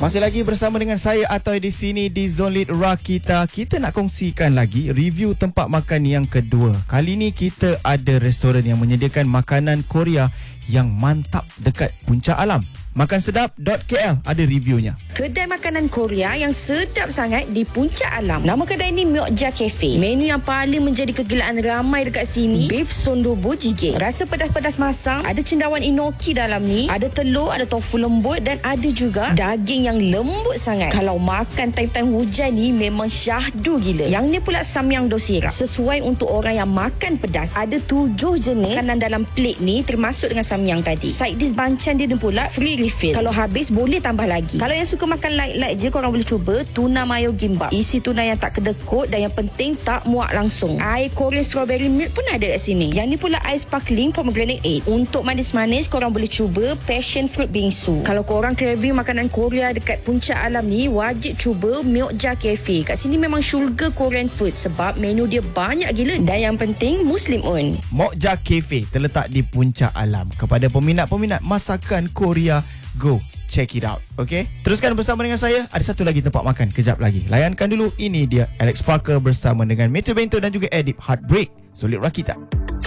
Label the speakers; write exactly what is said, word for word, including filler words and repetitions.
Speaker 1: Masih lagi bersama dengan saya Atoy di sini di Zone Lead Rakita. Kita nak kongsikan lagi review tempat makan yang kedua. Kali ni kita ada restoran yang menyediakan makanan Korea yang mantap dekat Puncak Alam. makan sedap dot k l ada reviewnya.
Speaker 2: Kedai makanan Korea yang sedap sangat di Puncak Alam. Nama kedai ni Myeokja Cafe. Menu yang paling menjadi kegilaan ramai dekat sini, beef sondobu jjigae. Rasa pedas-pedas masam, ada cendawan enoki dalam ni, ada telur, ada tofu lembut dan ada juga daging yang lembut sangat. Kalau makan time-time hujan ni memang syahdu gila. Yang ni pula samyang dosira. Sesuai untuk orang yang makan pedas. Ada tujuh jenis makanan dalam plate ni termasuk dengan samyang tadi. Side dish banchan dia ni pula free refill. Kalau habis boleh tambah lagi. Kalau yang suka makan light-light je, korang boleh cuba tuna mayo gimbap. Isi tuna yang tak kedekut dan yang penting tak muak langsung. Air Korean strawberry milk pun ada kat sini. Yang ni pula air sparkling pomegranate eight. Untuk manis-manis korang boleh cuba passion fruit bingsu. Kalau korang craving makanan Korea dekat Puncak Alam ni, wajib cuba Myeokja Cafe. Kat sini memang syurga Korean food sebab menu dia banyak gila dan yang penting Muslim owned.
Speaker 1: Myeokja Cafe terletak di Puncak Alam. Kepada peminat-peminat masakan Korea, go check it out. Okay, teruskan bersama dengan saya. Ada satu lagi tempat makan kejap lagi. Layankan dulu. Ini dia Alex Parker bersama dengan Metro Bento dan juga Edip Heartbreak. Solid Rakita.